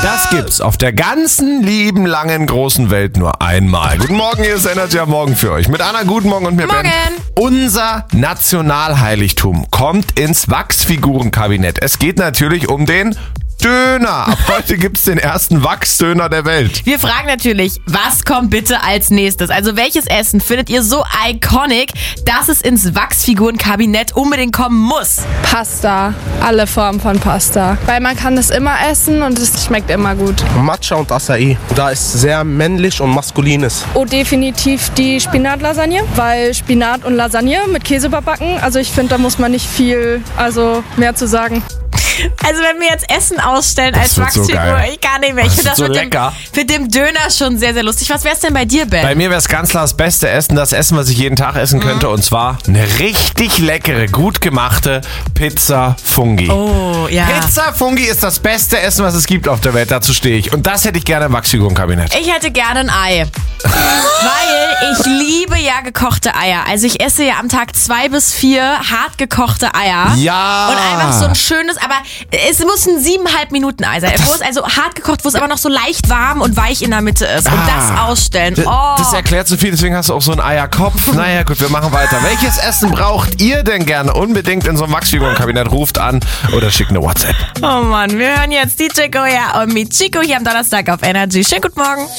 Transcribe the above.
Das gibt's auf der ganzen lieben, langen, großen Welt nur einmal. Guten Morgen, hier ist Energy am Morgen für euch. Mit Anna, guten Morgen und mir Ben. Unser Nationalheiligtum kommt ins Wachsfigurenkabinett. Es geht natürlich um den Döner. Ab heute gibt's den ersten Wachsdöner der Welt. Wir fragen natürlich, was kommt bitte als nächstes? Also welches Essen findet ihr so iconic, dass es ins Wachsfigurenkabinett unbedingt kommen muss? Pasta, alle Formen von Pasta. Weil man kann das immer essen und es schmeckt immer gut. Matcha und Acai. Da ist sehr männlich und maskulin ist. Oh, definitiv die Spinatlasagne, weil Spinat und Lasagne mit Käse überbacken. Also ich finde, da muss man nicht viel, mehr zu sagen. Also wenn wir jetzt Essen ausstellen Das als wird so Wachsfigur, geil. ich kann nicht mehr. Ich Das finde das wird so mit lecker. dem Döner schon sehr, sehr lustig. Was wär's denn bei dir, Ben? Bei mir wäre es ganz klar das beste Essen, das Essen, was ich jeden Tag essen könnte. Und zwar eine richtig leckere, gut gemachte Pizza Fungi. Oh, ja. Pizza Fungi ist das beste Essen, was es gibt auf der Welt. Dazu stehe ich. Und das hätte ich gerne im Wachsfigurenkabinett. Ich hätte gerne ein Ei. Weil ich liebe ja gekochte Eier. Also ich esse ja am Tag 2 bis 4 hart gekochte Eier. Ja. Und einfach so ein schönes, aber es muss ein 7,5 Minuten Ei sein. Wo es also hart gekocht, wo es aber noch so leicht warm und weich in der Mitte ist. Und das ausstellen. Oh. Das erklärt so viel, deswegen hast du auch so einen Eierkopf. Naja, gut, wir machen weiter. Welches Essen braucht ihr denn gerne unbedingt in so einem Wachsfigurenkabinett? Ruft an oder schickt eine WhatsApp. Oh Mann, wir hören jetzt DJ Goya und Michiko hier am Donnerstag auf Energy. Schönen guten Morgen.